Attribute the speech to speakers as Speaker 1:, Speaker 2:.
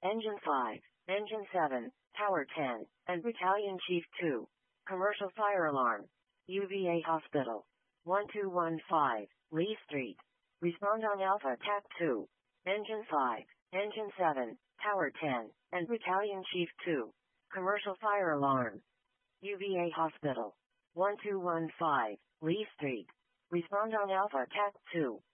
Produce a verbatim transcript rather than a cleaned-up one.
Speaker 1: Engine five, Engine seven, Tower ten, and Battalion Chief two. Commercial fire alarm. U V A Hospital. one two one five, Lee Street. Respond on Alpha T A C two. Engine five, Engine seven, Tower ten, and Battalion Chief two. Commercial fire alarm. U V A Hospital. one two one five, Lee Street. Respond on Alpha T A C two.